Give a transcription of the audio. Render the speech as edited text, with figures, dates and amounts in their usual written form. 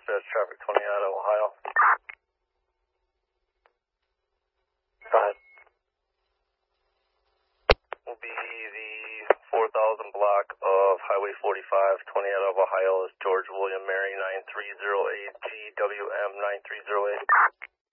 dispatch traffic 20 out of Ohio. Go ahead. Will be the 4000 block of Highway 45, 20 out of Ohio is George William Mary 9308 GWM 9308.